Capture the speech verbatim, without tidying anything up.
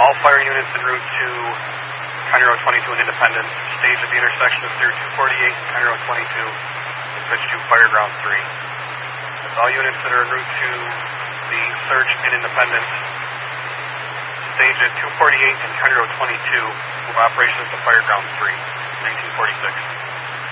All fire units en route to County Road twenty-two and Independence, stage at the intersection of Clear two forty-eight and County Road twenty-two, and switch to Fireground three. That's all units that are en route to the search in Independence, stage at two forty-eight and County Road twenty-two, move operations to Fireground three, nineteen forty-six.